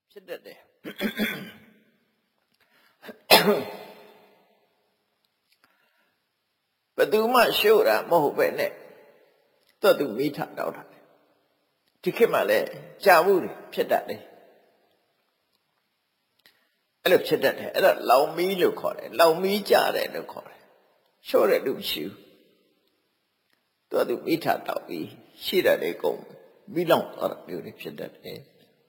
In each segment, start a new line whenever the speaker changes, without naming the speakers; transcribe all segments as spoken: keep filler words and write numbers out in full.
ဖြစ်တတ်တယ်ဘယ်သူမှရှို့တာမဟုတ်ပဲနဲ့တော့သူမိထတောက်တာဒီခေတ်မှာလည်းကြာမှုတွေဖြစ်တတ်တယ်အဲ့လိုဖြစ်တတ်တယ်အဲ့ဒါလောင်မီးလို့ခေါ်တယ်လောင်မီးကြတယ်လို့ခေါ်တယ်ရှို့တဲ့လူမရှိဘူးတော့သူမိထတောက်ပြီးရှိတယ်လေကုန်မိလောင်သွားတာမျိုးတွေဖြစ်တတ်တယ်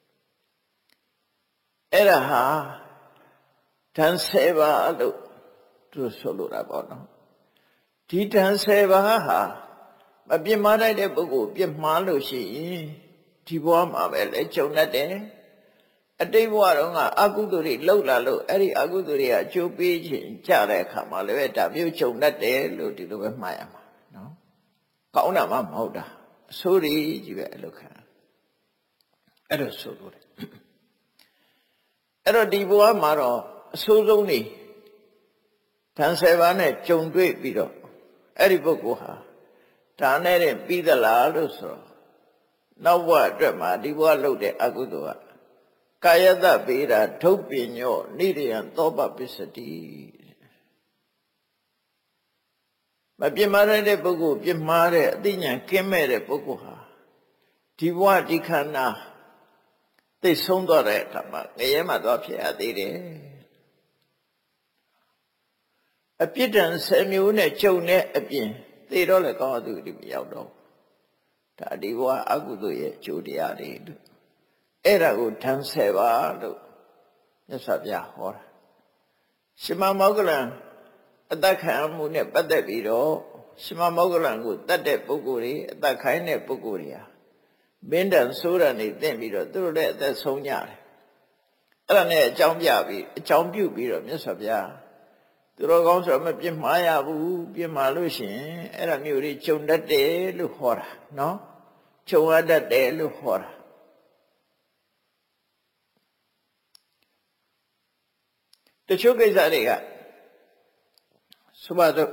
အဲ့ဒါဟာဓာန်ဆယ်ပါးလို့သူဆိုလိုတာပေါ့နော်ဒီဓာန်ဆယ်ပါးဟာမပြစ်မှားတဲ့ပုဂ္ဂိုလ်ပြစ်မှားလို့ရှိရင်ဒီဘဝမှာပဲလေကြုံတတ်တယ်အတိတ်ဘဝတော့ကအကုသိုလ်တွေလှုပ်လာလို့အဲ့ဒီအကုသိုလ်တွေကအကျိုးပေးခြင်းကြတဲ့အခါမှာလည်းဒါမျိုးကြုံတတ်တယ်လို့ဒီလိုပဲမှားရမှာနော်ကောင်းတာမှမဟုတ်တာအဆိုးကြီးပဲအလုပ်ခံအဲ့လိုဆိုလို့အဲ့တော့ဒီဘဝမှာတော့အဆိုးဆုံးနေဓာန်ဆယ်ပါးနဲ့ကြုံတွေ့ပြီးတော့အဲ့ဒီပုဂ္ဂိုလ်ဟာဒါနဲ့တင်ပြီးသလားလို့ဆိုတော့နောက်ဘဝအတွက်မှာဒီဘဝလုပ်တဲ့အကုသိုလ်ကကာယတပေတာဒုပ္ပညောနိရိယံသောပပစ္စတိမပြစ်မှားတဲ့ပုဂ္ဂိုလ်ပြစ်မှားတဲ့အသိဉာဏ်ကင်းမဲ့တဲ့ပုဂ္ဂိုလ်ဟာဒီဘဝဒီခန္ဓာသိဆုံးသွားတဲ့အခါမှာငရဲမှာသွားဖြစ်ရသေးတယ်အပြစ်ဒဏ်ဆယ်မျိုးနဲ့ကြုံတဲ့အပြင်သိတော့လည်းကောင်းသူဒီမရောက်တော့ဒါဒီဘဝအကုသိုလ်ရဲ့အကျိုးတရားတွေလို့အဲ့ဒါကိုဓာန်ဆယ်ပါလို့မြတ်စွာဘုရားဟောတာရှင်မမောဂလန်အတ္တခံမှုနဲ့ပတ်သက်ပြီးတော့ရှင်မမောဂလန်ကိုတတ်တဲ့ပုဂ္ဂိုလ်တွေအတ္တခိုင်းတဲ့ပုဂ္ဂိုလ်တွေဟာမင်းတန်ဆိုးရနေတင့်ပြီးတော့သူတို့လည်းအသက်ဆုံးကြတယ်အဲ့ဒါနဲ့အကြောင်းပြပြီးအကြောင်းပြုပြီးတော့မြတ်စွာဘုရားသူတော်ကောင်းဆိုတော့မပြစ်မှားရဘူးပြစ်မှားလို့ရှိရင်အဲ့ဒါမျိုးတွေကြုံတတ်တယ်လို့ဟောတာနော်ကြုံရတတ်တယ်လို့ဟောတာတချို့ကိစ္စတွေကဆိုပါတော့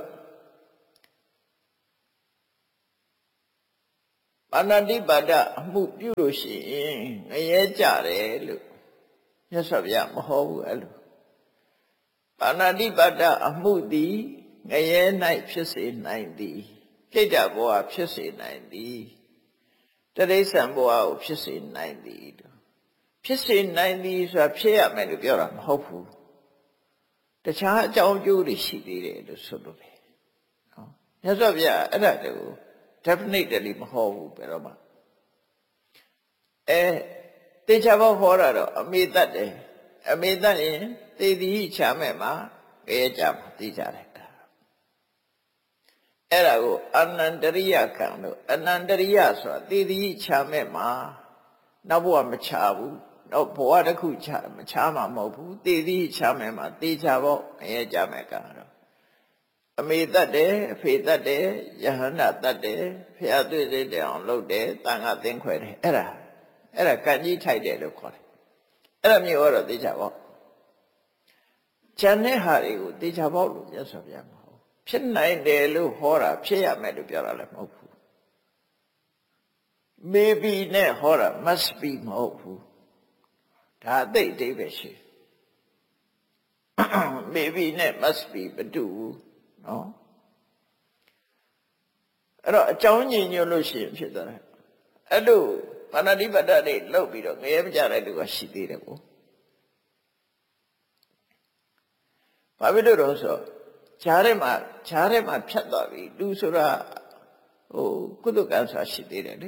ပါဏာတိပါဒအမှုပြုလို့ရှိရင်ငရဲကြတယ်လို့မြတ်စွာဘုရားမဟောဘူးအဲ့လိုပါဏာတိပါဒအမှုသည်ငရဲ၌ဖြစ်စေနိုင်သည်ပြိတ္တဘဝဖြစ်စေနိုင်သည်တရိစ္ဆာန်ဘဝကိုဖြစ်စေနိုင်သည်ဖြစ်စေနိုင်သည်ဆိုတာဖြစ်ရမယ်လို့ပြောတာမဟုတ်ဘူးတခြားအကြောင်းအကျိုးတွေရှိသေးတယ်လို့ဆိုလို့တယ်နော်မြတ်စွာဘုရားအဲ့ဒါကို definitely မဟောဘူးဘယ်တော့မှအဲတေချာဘောဟောတာတော့အမေတတ်တယ်အမေတတ်ရင်သေသည်ချာမဲ့မှာခဲကြမှာသိကြတယ်အဲ့ဒါကိုအနန္တရိယခံလို့အနန္တရိယဆိုတာသေသည်ချာမဲ့မှာနောက်ဘဝမချဘူးနောက်ဘဝတစ်ခုချမချမှာမဟုတ်ဘူးသေသည်ချမဲ့မှာသေချာဘောခဲကြမဲ့ကတော့အမေတတ်တယ်အဖေတတ်တယ်ယဟန္တာတတ်တယ်ဖျားသွေးစိတ်တယ်အောင်လုပ်တယ်တန်ခါသင်ခွဲတယ်အဲ့ဒါအဲ့ဒါကံကြီးထိုက်တယ်လို့ခေါ်တယ်အဲ့ဒါမျိုးတော့သေချာဘောဉာဏ်နဲ့ဟာတွေကိုသေချာဘောလို့မြတ်စွာဘုရားမဟုတ်ဖြစ်နိုင်တယ်လို့ဟောတာဖြစ်ရမယ်လို့ပြောတာလည်းမဟုတ်ဘူး maybe နဲ့ဟောတာ must be မဟုတ်ဘူးဒါအသိအတိတ်ပဲရှိ maybe နဲ့ must be မတူဘူးနော်အဲ့တော့အကြောင်းညင်ညွတ်လို့ရှိရင်ဖြစ်သွားတယ်အဲ့လိုပါဏာတိပါဒတွေလောက်ပြီးတော့ငရဲမကြတဲ့လူကရှိသေးတယ်ကိုဘာဖြစ်လို့တော့ဆိုဈာထဲမှာဈာထဲမှာဖြတ်သွားပြီလူဆိုတာဟိုကုသကံဆိုတာရှိသေးတယ်လေ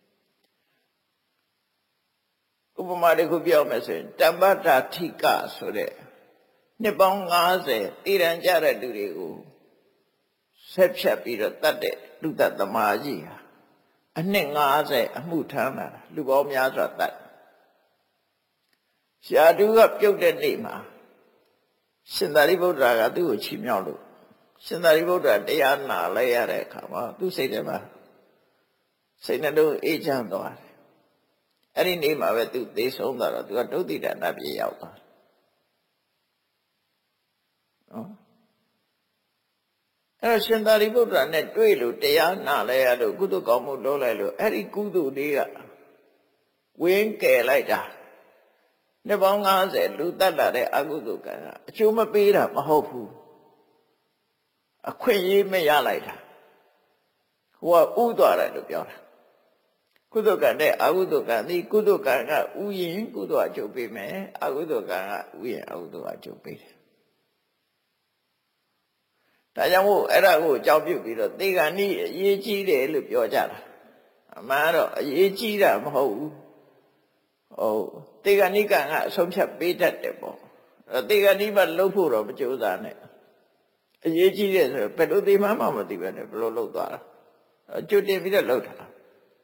ဥပမာတစ်ခုပြောမယ်ဆိုရင်တမ္ပတာထိကဆိုတဲ့နှစ်ပေါင်း၅၀တည်ရန်ကြတဲ့လူတွေကိုဆက်ဖြတ်ပြီးတော့တတ်တဲ့လူတတ်သမားကြီးဟာအနှစ်၅၀အမှုထမ်းလာတာလူပေါင်းများစွာတတ်ရှားသူကပြုတ်တဲ့နေ့မှာရှင်သာရိပုတ္တရာကသူ့ကိုချီးမြှောက်လို့ရှင်သာရိပုတ္တရာတရားနာလိုက်ရတဲ့အခါမှာသူ့စိတ်ထဲမှာစိတ်နှလုံးအေးချမ်းသွားတယ်အဲ့ဒီနေ့မှာပဲသူသေဆုံးသွားတော့သူကဒုတိယနတ်ပြည်ရောက်သွားနော်အဲ့တော့ရှင်သာရိပုတ္တရာနဲ့တွေ့လို့တရားနာလိုက်ရလို့ကုသိုလ်ကောင်းမှုလုပ်လိုက်လို့အဲ့ဒီကုသိုလ်လေးကဝင်းကယ်လိုက်တာနှစ်ပေါင်း၅၀လူတတ်လာတဲ့အကုသိုလ်ကံကအကျိုးမပေးတာမဟုတ်ဘူးအခွင့်အရေးမရလိုက်တာဟိုကဥသွားတယ်လို့ပြောတာကုသိုလ်ကံနဲ့အကုသိုလ်ကံဒီကုသိုလ်ကံကဥရင်ကုသိုလ်အကျိုးပေးမယ်အကုသိုလ်ကံကဥရင်အကုသိုလ်အကျိုးပေးတယ်ဒါကြောင့်မို့အဲ့ဒါကိုအကြောင်းပြုပြီးတော့သေကံဤအရေးကြီးတယ်လို့ပြောကြတာအမှန်တော့အရေးကြီးတာမဟုတ်ဘူးဟုတ်သေကံဤကံကအဆုံးဖြတ်ပေးတတ်တယ်ပေါ့သေကံဤမှာလှုပ်ဖို့တော့မကြိုးစားနဲ့အရေးကြီးတယ်ဆိုတော့ဘယ်လိုသိမှမှမသိပဲနဲ့ဘယ်လိုလှုပ်သွားတာကျွတ်တင်ပြီးတော့လှုပ်တာနော်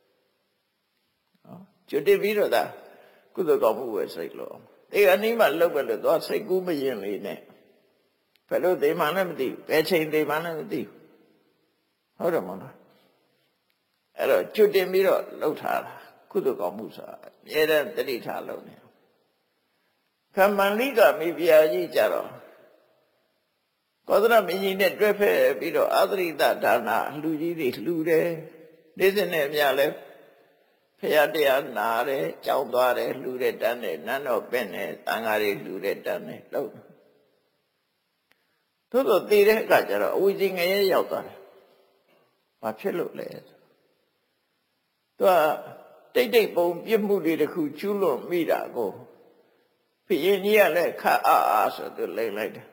ကျွတ်တင်ပြီးတော့ဒါကုသိုလ်ကောင်းမှုပဲစိတ်လို့သေကံဤမှာလှုပ်ပဲလို့သွားစိတ်ကူးမရင်လေးနဲ့ဘယ်လိုသိမှလည်းမသိဘူးဘယ်ချိန်သိမှလည်းမသိဘူးဟုတ်တယ်မဟုတ်လားအဲ့တော့ကျွတ်တင်ပြီးတော့လှုပ်ထားတာကုသိုလ်ကောင်းမှုဆိုတာအမြဲတမ်းတတိထားလုပ်နေခမန္လိကမိဖုရားကြီးကြတော့ကောသလမင်းကြီးနဲ့တွဲဖက်ပြီးတော့အာသရိတဒါနလူကြီးတွေလှူတယ်နေ့စဉ်နဲ့အမျှလဲဖရာတရားနာတယ်ကြောင်းသွားတယ်လှူတယ်တန်းတယ်နန်းတော်ပင့်တယ်သံဃာတွေလှူတယ်တန်းတယ်လို့သို့သောတည်တဲ့အခါကျတော့အဝိဇ္ဇငရဲရောက်သွားတယ်ဘာဖြစ်လို့လဲသူကတိတ်တိတ်ပုံပြစ်မှုတွေတခုကျူးလွန်မိတာကိုဘုရင်ကြီးကလည်းခတ်အားအားဆိုသူလိမ်လိုက်တယ်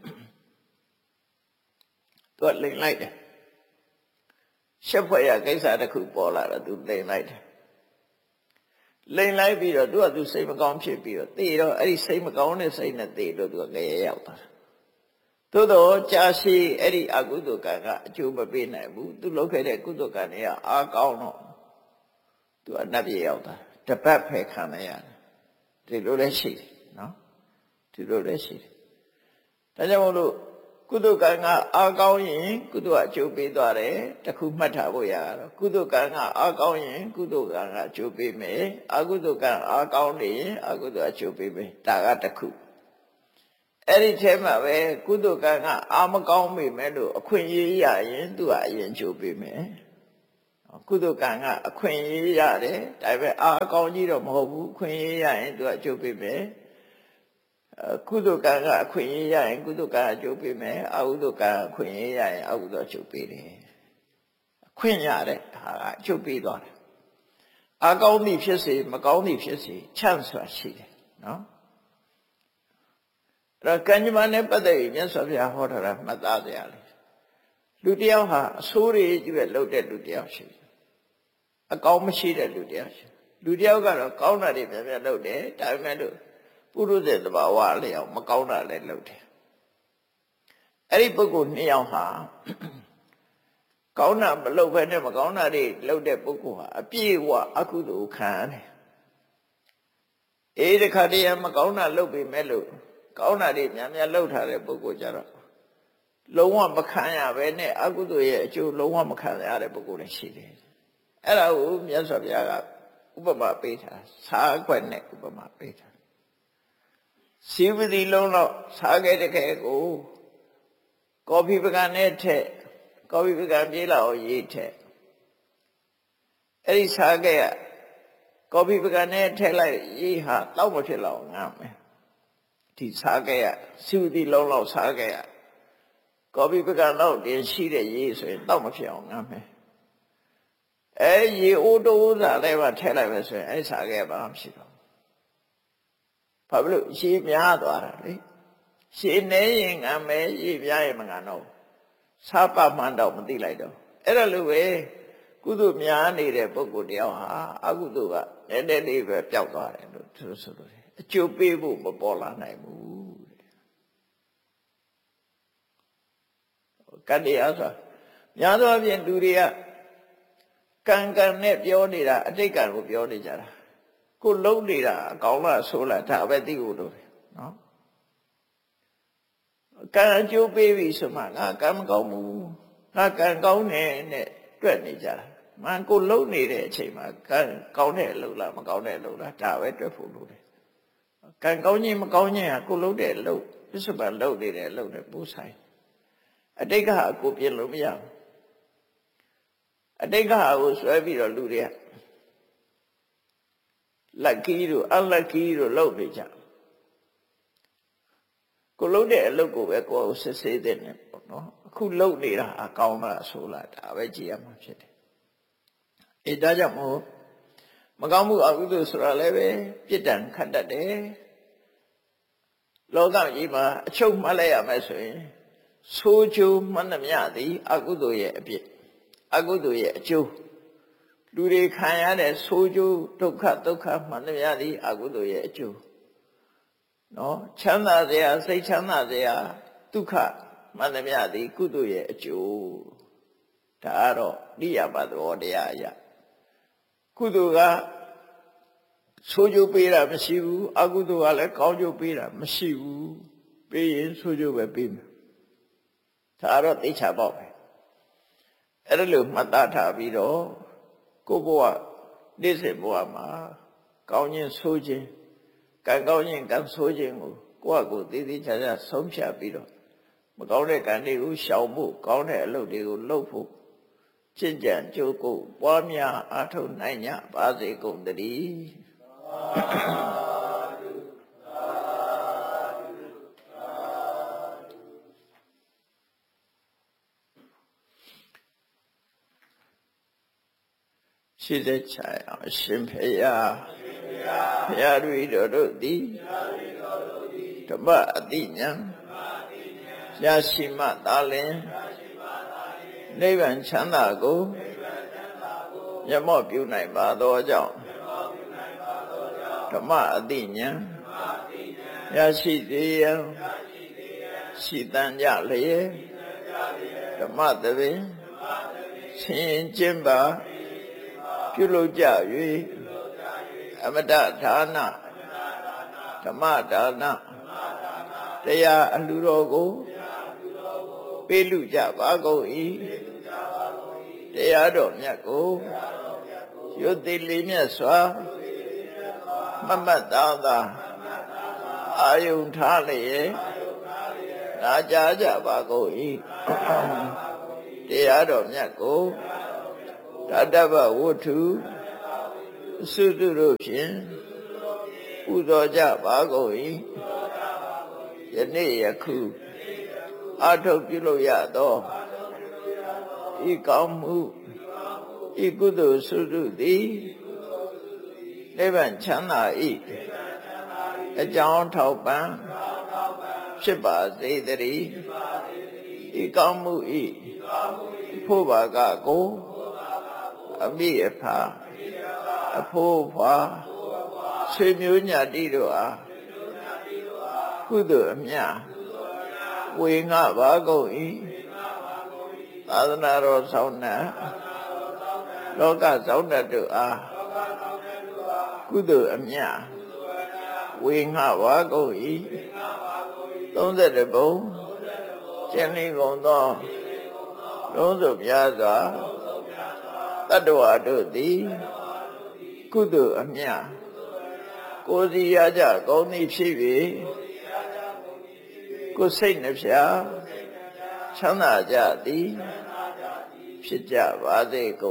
သူကလိမ်လိုက်တယ်ရှက်ဖွယ်ရကိစ္စတခုပေါ်လာတော့သူလိမ်လိုက်တယ်လိမ်လိုက်ပြီးတော့သူကသူစိတ်မကောင်းဖြစ်ပြီးတော့တေတော့အဲ့ဒီစိတ်မကောင်းတဲ့စိတ်နဲ့တေတော့သူကငရဲရောက်သွားတယ်သို့တော့ကြာရှည်အဲ့ဒီအကုသိုလ်ကံကအကျိုးမပေးနိုင်ဘူးသူလုပ်ခဲ့တဲ့ကုသိုလ်ကံတွေကအားကောင်းတော့သူအနတ်ပြည်ရောက်တာတပတ်ဖယ်ခံရရတယ်ဒီလိုလည်းရှိတယ်နော်ဒီလိုလည်းရှိတယ်ဒါကြောင့်မို့လို့ကုသိုလ်ကံကအားကောင်းရင်ကုသိုလ်အကျိုးပေးသွားတယ်တခုမှတ်ထားဖို့ရတော့ကုသိုလ်ကံကအားကောင်းရင်ကုသိုလ်ကံကအကျိုးပေးမယ်အကုသိုလ်ကံအားကောင်းနေရင်အကုသိုလ်အကျိုးပေးမယ်ဒါကတခုအဲ့ဒီထဲမှာပဲကုသိုလ်ကံကအားမကောင်းမိမဲ့လို့အခွင့်အရေးရရင်သူကအရင်အကျိုးပေးမယ်ကုသိုလ်ကံကအခွင့်အရေးရတယ်ဒါပေမဲ့အားကောင်းကြီးတော့မဟုတ်ဘူးအခွင့်အရေးရရင်သူကအကျိုးပေးမယ်ကုသိုလ်ကံကအခွင့်အရေးရရင်ကုသိုလ်ကံအကျိုးပေးမယ်အကုသိုလ်ကံအခွင့်အရေးရရင်အကုသိုလ်အကျိုးပေးတယ်အခွင့်ရတဲ့ဟာကအကျိုးပေးသွားတယ်အားကောင်းသည်ဖြစ်စေမကောင်းသည်ဖြစ်စေချမ်းစွာရှိတယ်နော်အဲ့တော့ကံကြမ္မာနဲ့ပတ်သက်ပြီးမြတ်စွာဘုရားဟောထားတာမှတ်သားကြရလေလူတယောက်ဟာအဆိုးတွေကြီးပဲလုပ်တဲ့လူတယောက်ရှိတယ်အကောင်းမရှိတဲ့လူတယောက်ရှိလူတယောက်ကတော့ကောင်းတာတွေပြန်ပြန်လုပ်တယ်ဒါပေမဲ့လို့ပုရုဇဉ်သဘာဝအလျောက်မကောင်းတာလည်းလုပ်တယ်အဲ့ဒီပုဂ္ဂိုလ်နှစ်ယောက်ဟာကောင်းတာမလုပ်ဘဲနဲ့မကောင်းတာတွေလုပ်တဲ့ပုဂ္ဂိုလ်ဟာအပြည့်အဝအကုသိုလ်ခံရတယ်အေးဒီခါတည်းမကောင်းတာလုပ်ပေမဲ့လို့ကောင်းတာတွေများများလုပ်ထားတဲ့ပုဂ္ဂိုလ်ကြတော့လုံးဝမခံရဘဲနဲ့အကုသိုလ်ရဲ့အကျိုးလုံးဝမခံရတဲ့ပုဂ္ဂိုလ်လည်းရှိတယ်အဲ့ဒါကိုမြတ်စွာဘုရားကဥပမာပေးတာစားခွက်နဲ့ဥပမာပေးတာစီဝတိလုံးတော့စားခဲ့တဲ့ခဲကိုကော်ဖီပကံနဲ့ထက်ကော်ဖီပကံပြေးလာအောင်ရေးထက်အဲ့ဒီစားခဲ့ကကော်ဖီပကံနဲ့ထက်လိုက်ရေးဟာတောက်မဖြစ်လောက်ငမ်းမယ်ဒီစားခဲ့ကစီဝတိလုံးတော့စားခဲ့ကကော်ဖီပကံတော့တင်ရှိတဲ့ရေးဆိုရင်တောက်မဖြစ်အောင်ငမ်းမယ်အဲရေအိုးတိုးစားလည်းပါထည့်လိုက်ပဲဆိုရင်အဲ့စားခဲ့ဘာမှဖြစ်တော့ဘာဖြစ်လို့ရေများသွားတာလေရေနေရင်ငမ်းမယ်ရေပြားရင်မငမ်းတော့စားပမှန်းတော့မသိလိုက်တော့အဲ့ဒါလိုပဲကုသိုလ်များနေတဲ့ပုဂ္ဂိုလ်တယောက်ဟာအကုသိုလ်ကနည်းနည်းလေးပဲပျောက်သွားတယ်လို့သူတို့ဆိုလို့အကျိုးပေးဖို့မပေါ်လာနိုင်ဘူးကတ္တရားဆိုများသောအားဖြင့်လူတွေကကံကံနဲ့ပြောနေတာအတိတ်ကံကိုပြောနေကြတာကိုလုံးနေတာအကောင်းလားဆိုးလားဒါပဲသိဖို့လိုတယ်နော်ကံအကျိုးပေးပြီဆိုမှငါကံမကောင်းဘူးငါကံကောင်းတယ်နဲ့တွက်နေကြတာမှန်ကိုလုံးနေတဲ့အချိန်မှာကံကောင်းတဲ့အလုပ်လားမကောင်းတဲ့အလုပ်လားဒါပဲတွက်ဖို့လိုတယ်ကံကောင်းခြင်းမကောင်းခြင်းဟာကိုလုံးတဲ့အလုပ်ပြစ္ဆုတ်ပန်လုပ်နေတဲ့အလုပ်နဲ့ပို့ဆိုင်အတိတ်ကဟာကိုပြင်လို့မရဘူးအတိတ်ကဟာကိုဆွဲပြီးတော့လူတွေက lucky တို့ unlucky တို့လုပ်နေကြကိုလုံးတဲ့အလုပ်ကိုပဲကိုယ်ကိုစစ်ဆေးတဲ့နဲ့ပေါ့နော်အခုလုပ်နေတာအကောင်းလားဆိုလားဒါပဲကြည့်ရမှာဖြစ်တယ်အဲဒါကြောင့်မို့မကောင်းမှုအကုသိုလ်ဆိုတာလည်းပဲပြစ်ဒဏ်ခတ်တတ်တယ်လောကကြီးမှာအချုပ်မှတ်လိုက်ရမယ်ဆိုရင်ဆိုးကျိုးမှန်သမျှသည်အကုသိုလ်ရဲ့အပြစ်အကုသိုလ်ရဲ့အကျိုးလူတွေခံရတဲ့ဆိုးကျိုးဒုက္ခဒုက္ခမှန်သမျှသည်အကုသိုလ်ရဲ့အကျိုးနော်ချမ်းသာစရာစိတ်ချမ်းသာစရာဒုက္ခမှန်သမျှသည်ကုသိုလ်ရဲ့အကျိုးဒါကတော့နိယမသဘောတရားအရာကုသိုလ်ကဆိုးကျိုးပေးတာမရှိဘူးအကုသိုလ်ကလည်းကောင်းကျိုးပေးတာမရှိဘူးပေးရင်ဆိုးကျိုးပဲပေးမယ်ဒါတော့သိချပေါ့ပဲအဲ့ဒါလို့မှတ်သားထားပြီးတော့ကိုယ့်ဘဝနေ့စဉ်ဘဝမှာကောင်းခြင်းဆိုးခြင်းကံကောင်းခြင်းကံဆိုးခြင်းကိုကိုယ့်အကိုသေးသေးချာချာဆုံးဖြတ်ပြီးတော့မကောင်းတဲ့ကံတွေကိုရှောင်ဖို့ကောင်းတဲ့အလုပ်တွေကိုလုပ်ဖို့ကျင့်ကြံကြိုးကိုပွားများအားထုတ်နိုင်ကြပါစေကုန်သတည်းရှိတဲ့ချာအရှင်ဖေယဘုရားတွေတော်တို့သည်ဓမ္မအတိညာရရှိမှသာလင်နိဗ္ဗာန်ချမ်းသာကိုမျက်မှောက်ပြုနိုင်ပါသောကြောင့်ဓမ္မအတိညာရရှိစေရန်ရှိတန်ကြလျက်ဓမ္မသဘင်ဆင်ကျင့်ပါပြုလုပ်ကြ၍အမတဒါနဓမ္မဒါနတရားအလှူတော်ကိုပေးလူကြပါကုန်၏တရားတော်မြတ်ကိုရွတ်သိလေးမြတ်စွာမမတ်သားသာအာယုန်ထားလျက်နာကြားကြပါကုန်၏တရားတော်မြတ်ကိုတတ္တဗဝတ္ထုသုတုတို့ဖြင့်ပူဇော်ကြပါကုန်၏ယနေ့ယခုအာထုတ်ပြုလို့ရသောဤကောင်းမှုဤကုသိုလ်သုတုသည်နိဗ္ဗာန်ချမ်းသာ၏အကြောင်းထောက်ပံ့ဖြစ်ပါစေတည်းဤကောင်းမှုဤဖို့ပါကကိုအမိအဖာအဖိုးဖွာဆွေမျိုးညာတိတို့အားကုသိုလ်အမြတ်ဝေငှပါကုန်၏သာသနာတော်ဆောင်နှံလောကဆောင်တတ်တို့အားကုသိုလ်အမြတ်ဝေငှပါကုန်၏သုံး၁ဘုံကျင့်လေးကုန်သောလုံးစုံများစွာတတ္တဝါတို့သည်ကုသိုလ်အမြတ်ကိုယ်စီရကြကောင်းသည်ဖြစ်၍ကိုယ်စိတ်နှဖျားချမ်းသာကြသည်ဖြစ်ကြပါစေကုန်